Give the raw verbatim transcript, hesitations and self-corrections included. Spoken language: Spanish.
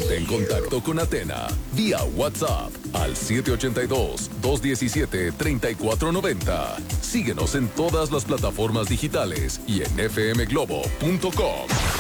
Ponte en contacto con Atena vía WhatsApp al siete ocho dos, dos uno siete, tres cuatro nueve cero. Síguenos en todas las plataformas digitales y en f m globo punto com.